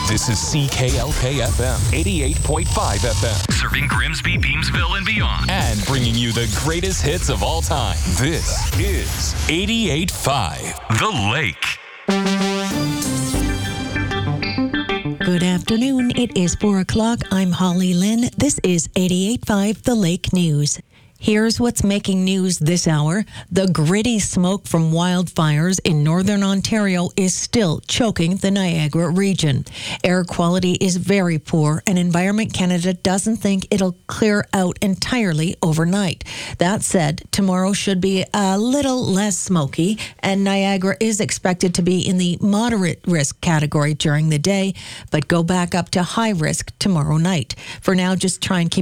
This is CKLK FM, 88.5 FM. Serving Grimsby, Beamsville, and beyond. And bringing you the greatest hits of all time. This is 88.5 The Lake. Good afternoon. It is 4 o'clock. I'm Holly Lynn. This is 88.5 The Lake News. Here's what's making news this hour. The gritty smoke from wildfires in northern Ontario is still choking the Niagara region. Air quality is very poor, and Environment Canada doesn't think it'll clear out entirely overnight. That said, tomorrow should be a little less smoky, and Niagara is expected to be in the moderate risk category during the day, but go back up to high risk tomorrow night. For now, just try and keep